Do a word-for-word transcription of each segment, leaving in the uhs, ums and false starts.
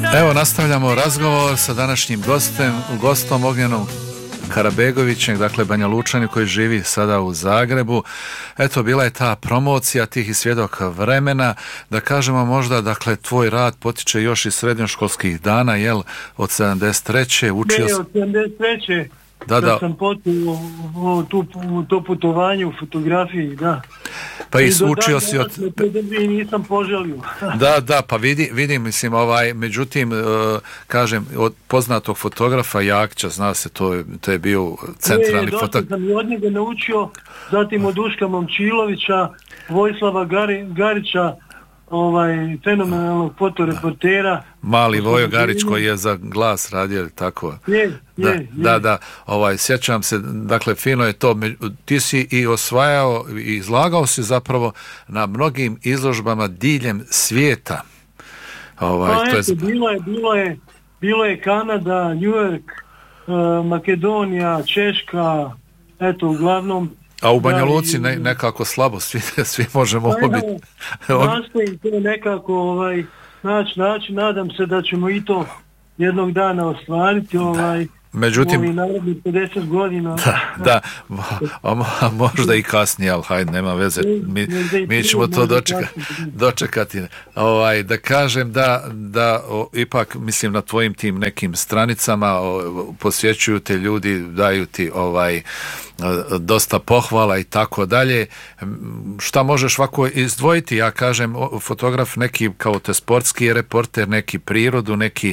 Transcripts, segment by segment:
Evo, nastavljamo razgovor sa današnjim gostem, gostom Ognjenom Karabegovićem, dakle Banja Lučanin koji živi sada u Zagrebu. Eto, bila je ta promocija tih i svjedok vremena, da kažemo možda, dakle, tvoj rad potiče još iz srednjoškolskih dana, jel, od sedamdeset treće učio... Ne, od sedamdeset treće Da, da. sam potpuno u, tu, u to putovanje u fotografiji, da. Pa i učio si od... I nisam poželio. Da, da, pa vidi, vidim, mislim, ovaj, međutim, uh, kažem, od poznatog fotografa Jakća, zna se, to je, to je bio centralni fotograf. Sam i od njega naučio, zatim od Duška Momčilovića, Vojislava Gari, Garića, ovaj, fenomenalnog fotoreportera. Mali Vojo Garić koji je za Glas radio, tako? Je, je, da, je. da, da, ovaj, sjećam se, dakle, fino je to, ti si i osvajao i izlagao si zapravo na mnogim izložbama diljem svijeta. Ovaj, pa to eto, je... bilo je, bilo je, bilo je Kanada, New York, uh, Makedonija, Češka, eto, uglavnom. A u Banja Luci ne, nekako slabo, svi, svi možemo pa, obiti. Nastojim to nekako, ovaj, naći način, nadam se da ćemo i to jednog dana ostvariti, ovaj, međutim, ovi narednih pedeset godina. Da, da, a, a možda i kasnije, ali hajde, nema veze, mi, mi ćemo to dočeka, dočekati. Ovaj, da kažem da, da o, ipak, mislim, na tvojim tim nekim stranicama o, posjećuju te ljudi, daju ti ovaj dosta pohvala i tako dalje. Šta možeš ovako izdvojiti? Ja kažem, fotograf neki kao te sportski reporter, neki prirodu, neki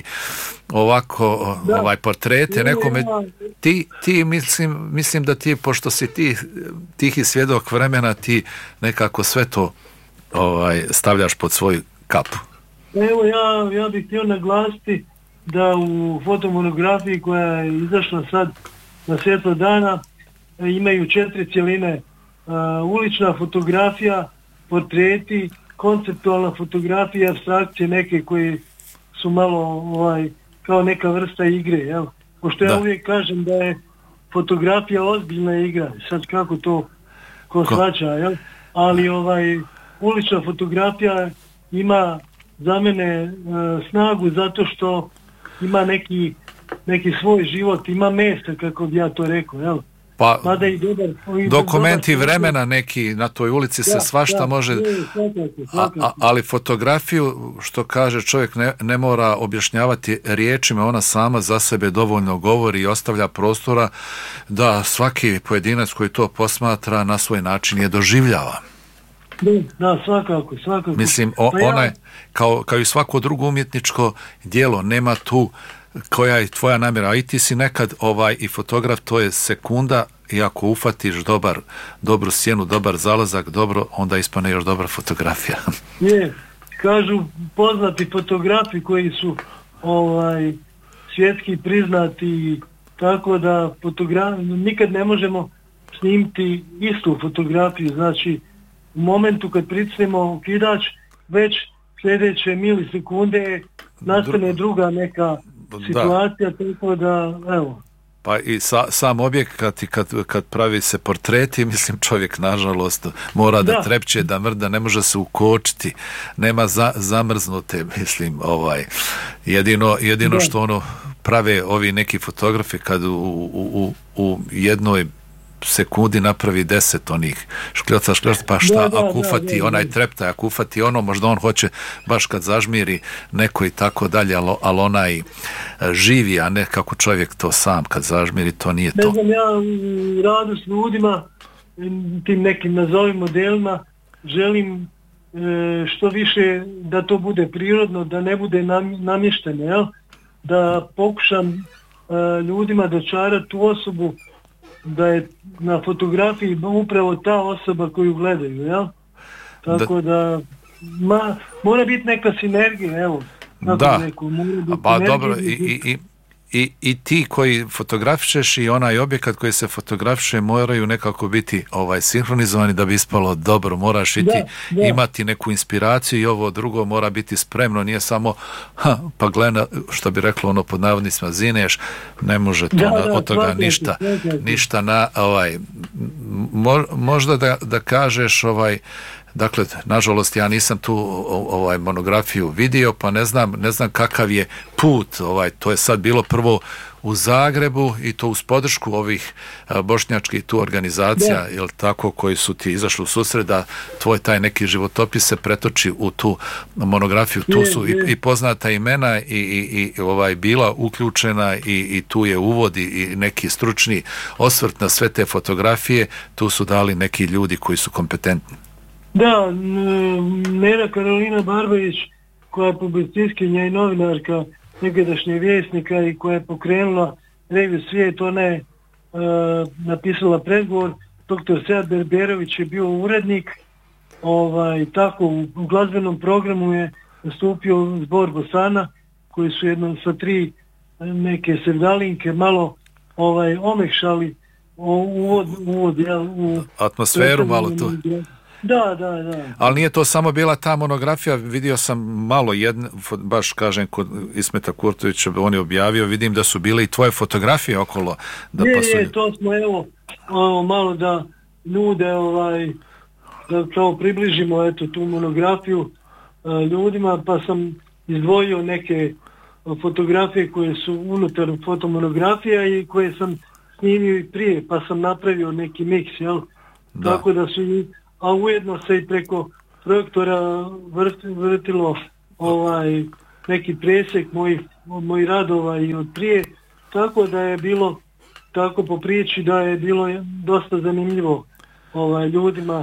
ovako da. ovaj portrete, nekome ti, ti mislim, mislim da ti, pošto si ti tihi svjedok vremena, ti nekako sve to ovaj, stavljaš pod svoju kapu. Evo, ja, ja bih htio naglasiti da u fotomonografiji koja je izašla sad na svjetlo dana imaju četiri cjeline, uh, ulična fotografija, portreti, konceptualna fotografija, abstrakcije neke koje su malo ovaj, kao neka vrsta igre, jel? Pošto ja da. uvijek kažem da je fotografija ozbiljna igra, sad kako to ko shvaća, jel? Ali ovaj, ulična fotografija ima za mene uh, snagu zato što ima neki, neki svoj život, ima mjesta, kako bi ja to rekao, jel? Pa, i dobar, dokumenti dobar, vremena neki na toj ulici se da, svašta da, može, ne, svakako, svakako. A, a, ali fotografiju, što kaže čovjek, ne, ne mora objašnjavati riječima, ona sama za sebe dovoljno govori i ostavlja prostora da svaki pojedinac koji to posmatra na svoj način je doživljava. Da, da, svakako, svakako. Mislim, o, pa ja... ona je, kao, kao i svako drugo umjetničko djelo, nema tu koja je tvoja namjera, a i ti si nekad ovaj i fotograf, to je sekunda i ako ufatiš dobar, dobru sjenu, dobar zalazak, dobro, onda ispane još dobra fotografija. Je, kažu poznati fotografi koji su ovaj svjetski priznati, tako da fotograf, nikad ne možemo snimiti istu fotografiju, znači u momentu kad pritisnemo okidač, već sljedeće milisekunde nastane druga neka situacija, da. Tako da, evo. Pa i sa, sam objekat i kad, kad pravi se portreti, mislim, čovjek nažalost mora da, da trepće, da mrda, ne može se ukočiti, nema za, zamrznute, mislim, ovaj, jedino, jedino što ono prave ovi neki fotografi kad u, u, u, u jednoj sekundi napravi deset onih škljoca, škljoca, pa šta, da, da, ako ufati da, da, onaj treptaj, ako ufati ono, možda on hoće baš kad zažmiri neko i tako dalje, ali, ali onaj živi, a ne kako čovjek to sam kad zažmiri, to nije to. Ne znam, ja radu s ljudima, tim nekim nazovim modelima, želim e, što više da to bude prirodno, da ne bude nam, namješteno, jel? Da pokušam e, ljudima dočarati tu osobu, da je na fotografiji upravo ta osoba koju gledaju, jel? Tako da, da ma, mora biti neka sinergija, evo. Da, pa dobro, i, i, i, i, i ti koji fotografišeš i onaj objekat koji se fotografiše moraju nekako biti ovaj sinhronizovani da bi ispalo dobro, moraš i ti da, da. imati neku inspiraciju i ovo drugo mora biti spremno, nije samo ha, pa gleda, što bi reklo ono pod navodnicima, zineš, ne može to da, na, da, od toga svakako, ništa, svakako. ništa na ovaj, mo, možda da, da kažeš ovaj Dakle, nažalost, ja nisam tu ovaj monografiju vidio, pa ne znam, ne znam kakav je put, ovaj, to je sad bilo prvo u Zagrebu i to uz podršku ovih a, bošnjačkih tu organizacija, Da. jel tako, koji su ti izašli u susret da tvoj taj neki životopis se pretoči u tu monografiju. Tu Je, su i, je. i poznata imena i, i, i ovaj bila uključena i, i tu je uvod i, i neki stručni osvrt na sve te fotografije, tu su dali neki ljudi koji su kompetentni. Da, n- Nera Karolina Barbajić, koja je publicistkinja i novinarka nekadašnjeg Vjesnika i koja je pokrenula reviju Svijet, ona je e, napisala predgovor. Doktor Sead Berberović je bio urednik, ovaj, tako u, u glazbenom programu je nastupio zbor Bosana, koji su jednom sa tri e, neke sevdalinke malo ovaj, omekšali o, uvod, uvod jel, u Atmosferu malo tu. Da, da, da. Ali nije to samo bila ta monografija, vidio sam malo jedne, baš kažem kod Ismeta Kurtovića, on je objavio, vidim da su bile i tvoje fotografije okolo. Da je, posluje. je, to smo evo o, malo da ljude ovaj, da kao približimo eto tu monografiju a, ljudima, pa sam izdvojio neke a, fotografije koje su unutar fotomonografija i koje sam snimio i prije, pa sam napravio neki miks, jel? Da. Tako da su i, a ujedno se i preko projektora vrt, vrtilo ovaj neki presjek mojih, mojih radova i od prije, tako da je bilo tako po priči da je bilo dosta zanimljivo ovaj ljudima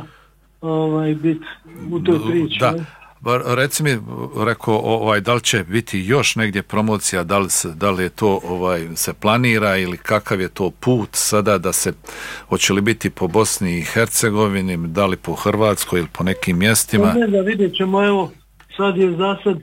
ovaj bit u toj priči. Da. Ne? Reci mi, rekao, ovaj, da li će biti još negdje promocija, da li, se, da li je to ovaj, se planira ili kakav je to put sada da se, hoće li biti po Bosni i Hercegovini, da li po Hrvatskoj ili po nekim mjestima? Ne, da vidjet ćemo, evo, sad je za sad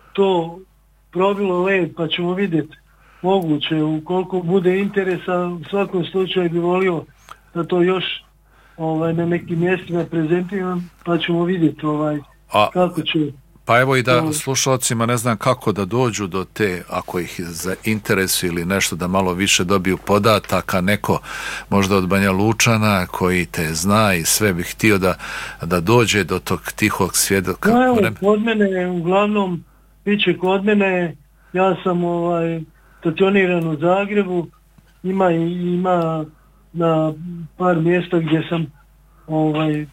to probilo led, pa ćemo vidjeti moguće, ukoliko bude interesa, u svakom slučaju bi volio da to još ovaj, na nekim mjestima prezentiram, pa ćemo vidjeti ovaj, A, kako će... pa evo i da to... slušalcima ne znam kako da dođu do te, ako ih za interesu ili nešto da malo više dobiju podataka, neko možda od Banja Lučana koji te zna i sve bi htio da, da dođe do tog tihog svjedoka. No, evo, kod mene, uglavnom, bit će kod mene, ja sam ovaj, stationiran u Zagrebu, ima, ima na par mjesta gdje sam ovaj,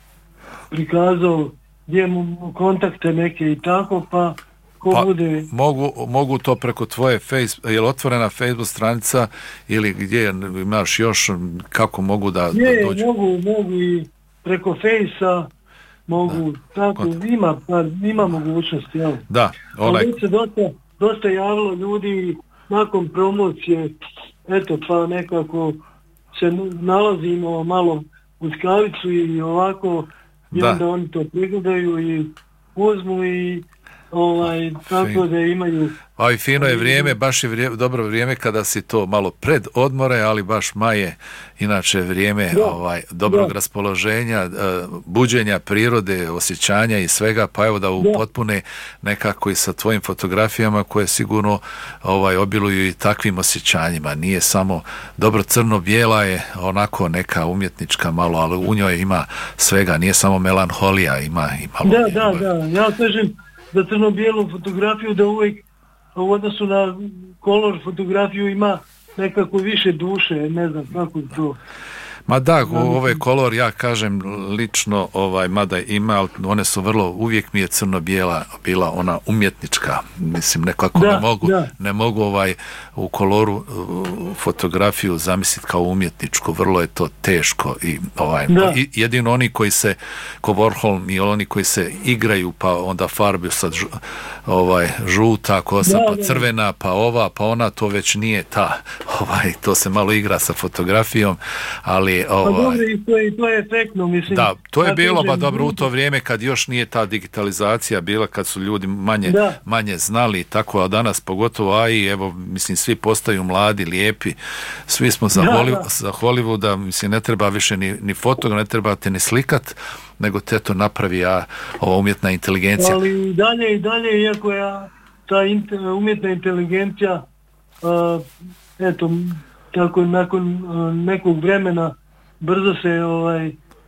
prikazao gdje mu kontakte neke i tako, pa ko pa, bude... Mogu, mogu to preko tvoje Facebook, je li otvorena Facebook stranica ili gdje imaš još, kako mogu da, je, da dođu? mogu, mogu i preko Fejsa, mogu, da. Tako, Kod... ima, pa, ima mogućnosti, jel? Da, onaj... Ali se dosta, dosta javilo ljudi nakon promocije, eto, pa nekako se nalazimo malo u skavicu i ovako, i da. Onda oni to pregledaju i uzmu i ovaj, tako da imaju... A i fino je vrijeme, baš je vrijeme, dobro vrijeme kada si to malo pred odmore, ali baš maj je inače vrijeme da, ovaj, dobrog da. raspoloženja, buđenja prirode, osjećanja i svega, pa evo da upotpune nekako i sa tvojim fotografijama koje sigurno ovaj, obiluju i takvim osjećanjima. Nije samo dobro crno-bijela je onako neka umjetnička malo, ali u njoj ima svega, nije samo melanholija, ima i malo... Da, da, da, ja kažem za crno-bijelu fotografiju da uvijek u odnosu na kolor fotografiju ima nekako više duše, ne znam kako to. Ma da, ovaj kolor, ja kažem lično, ovaj, mada ima, ali one su vrlo, uvijek mi je crno-bijela bila ona umjetnička, mislim, nekako da, ne mogu, da. ne mogu ovaj u koloru uh, fotografiju zamisliti kao umjetničku, vrlo je to teško i ovaj, i, jedino oni koji se, ko Warhol i oni koji se igraju, pa onda farbi sad žu, ovaj, žuta kosa, da, pa crvena, pa ova, pa ona, to već nije ta, ovaj, to se malo igra sa fotografijom, ali Ovaj, pa dobro, i to je, to je efektno, mislim. Da, to je ja bilo, kažem, ba dobro, u to vrijeme kad još nije ta digitalizacija bila, kad su ljudi manje, manje znali i tako, a danas pogotovo, a i evo, mislim, svi postaju mladi, lijepi, svi smo za, da, Hollywood, da. za Hollywooda, mislim, ne treba više ni, ni fotograf, ne treba te ni slikat, nego te to napravi a, ova umjetna inteligencija. Ali i dalje, i dalje, iako je ta inter, umjetna inteligencija, uh, eto, tako nakon uh, nekog vremena brzo se ovaj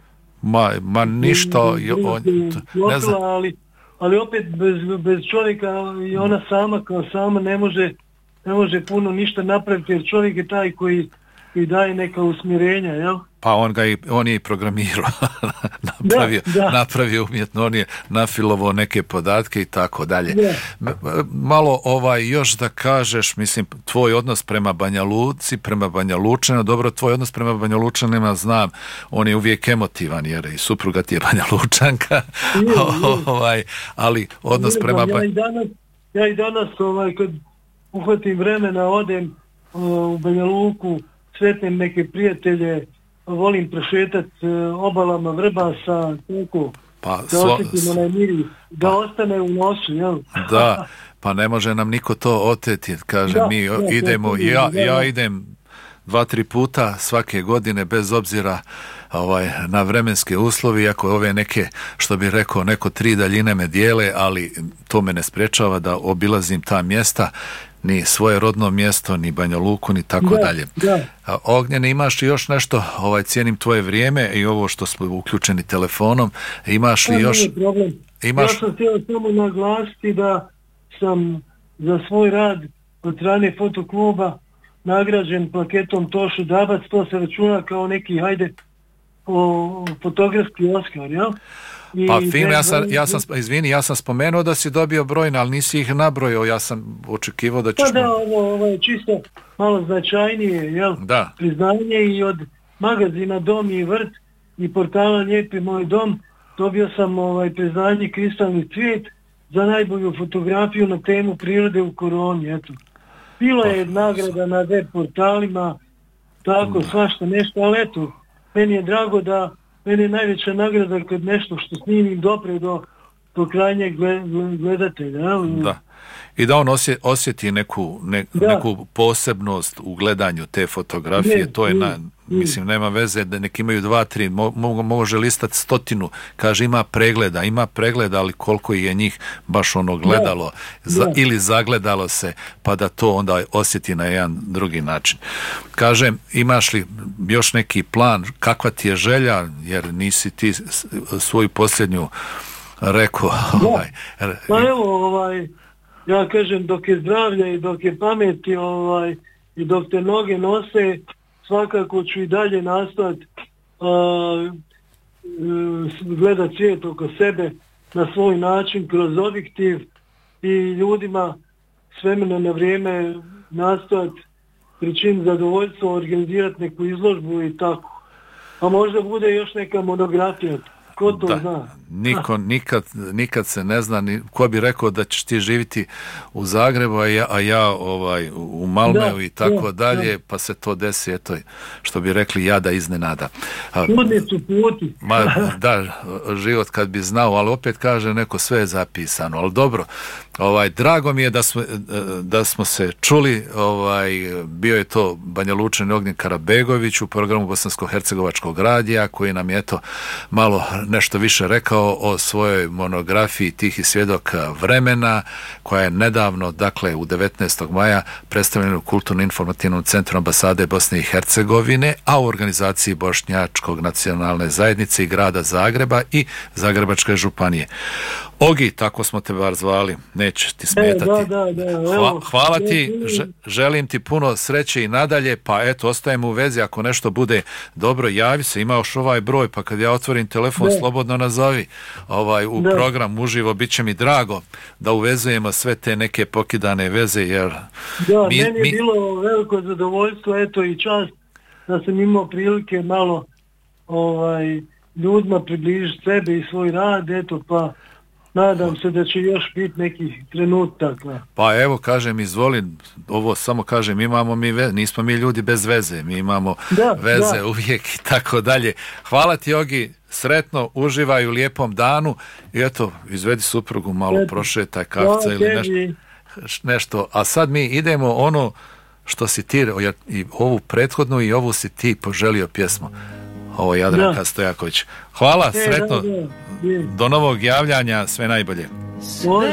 Ma, ma ništa, on, ne znam. Ali, ali opet bez, bez čovjeka i ona sama kao sama ne može, ne može puno ništa napraviti, jer čovjek je taj koji, koji daje neka usmjerenja, jel? Pa on ga i, on je i programirao, napravio, da, da. napravio umjetno, on je nafilovao neke podatke i tako dalje. Malo ovaj još da kažeš, mislim, tvoj odnos prema Banja Luci, prema Banja Lučanima, dobro, tvoj odnos prema Banja Lučanima znam, on je uvijek emotivan, jer i supruga ti je Banja Lučanka, je, je. ovaj, ali odnos ne, prema... Ja i danas, ja i danas ovaj, kad uhvatim vremena, odem u Banja Luku, sretnem neke prijatelje, volim prešetat obalama Vrbasa, tako, pa, da osjetim onaj miris, da pa, ostane u nosu, jel? Da, pa ne može nam niko to oteti, kaže, da, mi da, idemo, ja, ja idem dva, tri puta svake godine, bez obzira ovaj, na vremenske uslovi, iako ove neke, što bi rekao, neko tri daljine me dijele, ali to me ne sprečava da obilazim ta mjesta, ni svoje rodno mjesto, ni Banja Luku, ni tako da, dalje. Da. Ognjene, imaš li još nešto, ovaj, cijenim tvoje vrijeme i ovo što smo uključeni telefonom, imaš li još... Imaš... Ja sam htio samo naglasiti da sam za svoj rad od strane fotokluba nagrađen plaketom Tošu Dabac, to se računa kao neki, hajde, o, fotografski Oskar, jel? I pa film, ja sam, ja sam, izvini, ja sam spomenuo da si dobio brojne, ali nisi ih nabrojao, ja sam očekivao da ćeš... Pa da, ovo, ovo je čisto malo značajnije, jel? Da. Priznanje i od magazina Dom i Vrt i portala Lijepi moj dom dobio sam ovaj priznanje Kristalni cvijet za najbolju fotografiju na temu prirode u koroni, eto. Bilo je nagrada na web portalima, tako, da. Svašta nešto, ali eto, meni je drago da meni je najveća nagrada kad nešto što snimim dopre do, do krajnjeg gledatelja. Da. I da on osjeti, osjeti neku, ne, neku posebnost u gledanju te fotografije, ne, to je, na, ne, mislim, nema veze da neki imaju dva, tri, mo, mo, može listati stotinu, kaže ima pregleda, ima pregleda, ali koliko je njih baš ono gledalo ne, za, ne. ili zagledalo se, pa da to onda osjeti na jedan drugi način. Kažem, imaš li još neki plan, kakva ti je želja, jer nisi ti svoju posljednju rekao... Ovaj, pa evo, ovaj... Ja kažem, dok je zdravlja i dok je pameti ovaj, i dok te noge nose, svakako ću i dalje nastojati uh, gledat svijet oko sebe na svoj način, kroz objektiv i ljudima s vremena na vrijeme nastojati pričiniti zadovoljstvo, organizirati neku izložbu i tako. A možda bude još neka monografija. Ko to da, zna? Niko, nikad, nikad se ne zna, ni, ko bi rekao da ćeš ti živjeti u Zagrebu, a ja, a ja ovaj, u Malmeu i tako da, dalje, da. Pa se to desi, eto, što bi rekli, jada iznenada. Putni su puti. Ma, da, život kad bi znao, ali opet kaže neko, sve je zapisano, ali dobro, ovaj, drago mi je da smo, da smo se čuli, ovaj, bio je to Banja Lučani Ognjen Karabegović u programu Bosansko-hercegovačkog radija, koji nam je eto malo nešto više rekao o svojoj monografiji Tihi svjedoka vremena, koja je nedavno, dakle u devetnaestog maja predstavljena u Kulturno-informativnom centru ambasade Bosne i Hercegovine, a u organizaciji Bošnjačkog nacionalne zajednice i grada Zagreba i Zagrebačke županije. Ogi, tako smo te bar zvali, neće ti smetati. E, da, da, da. Evo, hvala ti, želim ti puno sreće i nadalje, pa eto, ostajemo u vezi, ako nešto bude dobro, javi se, ima još ovaj broj, pa kad ja otvorim telefon, da. Slobodno nazovi ovaj, u da. Program uživo, bit će mi drago da uvezujemo sve te neke pokidane veze, jer... Da, mi, meni je mi... bilo veliko zadovoljstvo, eto i čast da sam imao prilike malo ovaj, ljudima približiti sebe i svoj rad, eto pa... Nadam se da će još biti nekih trenutaka. Pa evo, kažem, izvoli, ovo samo kažem, imamo mi veze, nismo mi ljudi bez veze, mi imamo da, veze da. Uvijek i tako dalje. Hvala ti, Ogi, sretno, uživaj u lijepom danu i eto, izvedi suprugu, malo eto. Prošetaj kavca ili nešto, nešto. A sad mi idemo ono što si ti, i ovu prethodnu i ovu si ti poželio pjesmu. Ovo je Jadranka Stojaković. Hvala, e, sretno. Da, da. Do novog javljanja, sve najbolje.